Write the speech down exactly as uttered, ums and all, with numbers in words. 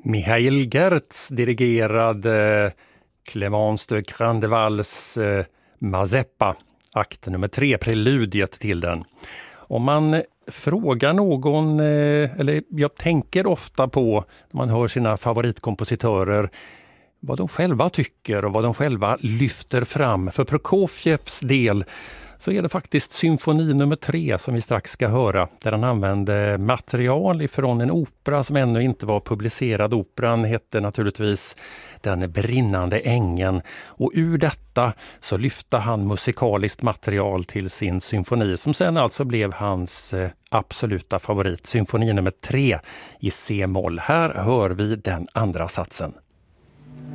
Michael Gertz dirigerade Clémence de Grandevals eh, Mazeppa, akt nummer tre, preludiet till den. Om man frågar någon, eh, eller jag tänker ofta på när man hör sina favoritkompositörer, vad de själva tycker och vad de själva lyfter fram. För Prokofjevs del så är det faktiskt symfoni nummer tre som vi strax ska höra, där han använde material ifrån en opera som ännu inte var publicerad. Operan hette naturligtvis Den brinnande ängen, och ur detta så lyfte han musikaliskt material till sin symfoni som sen alltså blev hans absoluta favorit, symfoni nummer tre i C-moll. Här hör vi den andra satsen.